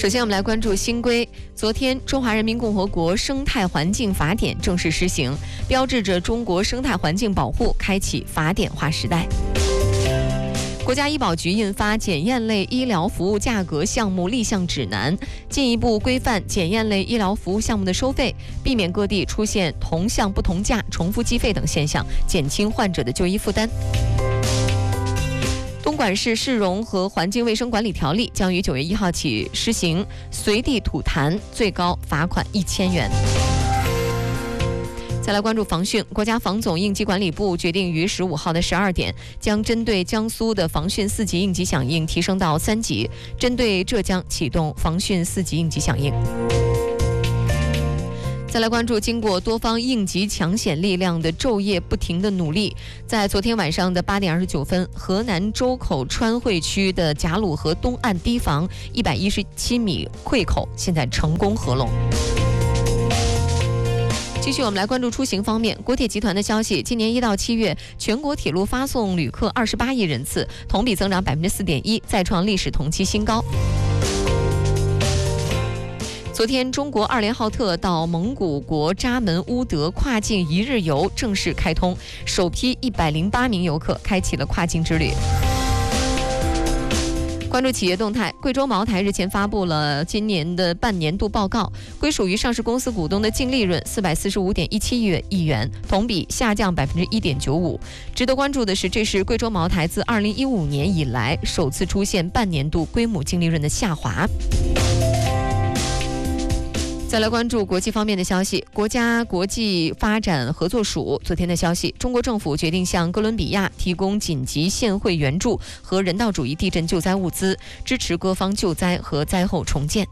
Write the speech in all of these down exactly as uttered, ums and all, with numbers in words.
首先我们来关注新规。昨天中华人民共和国生态环境法典正式施行，标志着中国生态环境保护开启法典化时代。国家医保局印发检验类医疗服务价格项目立项指南，进一步规范检验类医疗服务项目的收费，避免各地出现同项不同价、重复计费等现象，减轻患者的就医负担。东莞市市容和环境卫生管理条例将于九月一号起施行，随地吐痰最高罚款一千元。再来关注防汛，国家防总应急管理部决定于十五号的十二点，将针对江苏的防汛四级应急响应提升到三级，针对浙江启动防汛四级应急响应。再来关注，经过多方应急抢险力量的昼夜不停的努力，在昨天晚上的八点二十九分，河南周口川汇区的贾鲁河东岸堤防一百一十七米溃口现在成功合拢。继续我们来关注出行方面，国铁集团的消息，今年一到七月，全国铁路发送旅客二十八亿人次，同比增长百分之四点一，再创历史同期新高。昨天，中国二连浩特到蒙古国扎门乌德跨境一日游正式开通，首批一百零八名游客开启了跨境之旅。关注企业动态，贵州茅台日前发布了今年的半年度报告，归属于上市公司股东的净利润四百四十五点一七亿元，同比下降百分之一点九五。值得关注的是，这是贵州茅台自二零一五年以来首次出现半年度归母净利润的下滑。再来关注国际方面的消息，国家国际发展合作署昨天的消息，中国政府决定向哥伦比亚提供紧急现汇援助和人道主义地震救灾物资，支持各方救灾和灾后重建。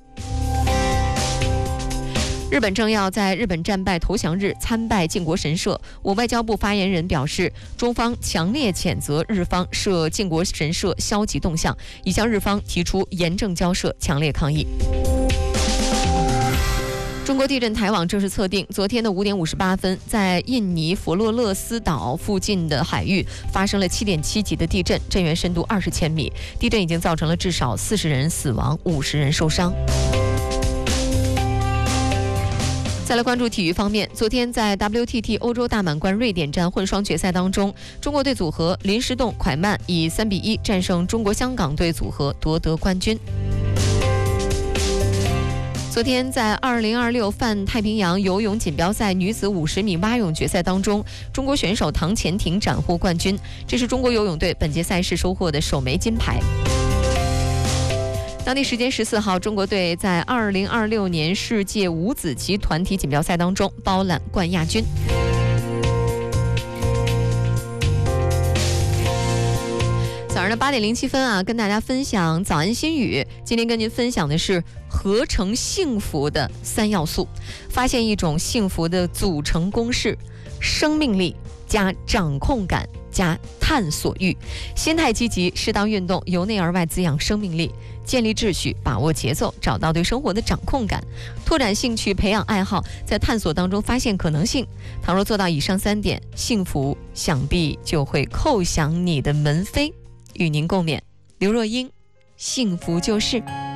日本政要在日本战败投降日参拜靖国神社，我外交部发言人表示，中方强烈谴责日方涉靖国神社消极动向，已向日方提出严正交涉，强烈抗议。中国地震台网正式测定，昨天的五点五十八分，在印尼佛罗勒斯岛附近的海域发生了七点七级的地震，震源深度二十千米。地震已经造成了至少四十人死亡，五十人受伤。再来关注体育方面，昨天在 W T T 欧洲大满贯瑞典站混双决赛当中，中国队组合林诗栋、蒯曼以三比一战胜中国香港队组合，夺得冠军。昨天在二零二六泛太平洋游泳锦标赛女子五十米蛙泳决赛当中，中国选手唐钱婷斩获冠军，这是中国游泳队本届赛事收获的首枚金牌。当地时间十四号，中国队在二零二六年世界五子棋团体锦标赛当中包揽冠亚军。早上的八点零七分啊，跟大家分享早安心语。今天跟您分享的是合成幸福的三要素，发现一种幸福的组成公式：生命力加掌控感加探索欲。心态积极，适当运动，由内而外滋养生命力，建立秩序，把握节奏，找到对生活的掌控感，拓展兴趣，培养爱好，在探索当中发现可能性。倘若做到以上三点，幸福想必就会叩响你的门扉。与您共勉，刘若英，幸福就是。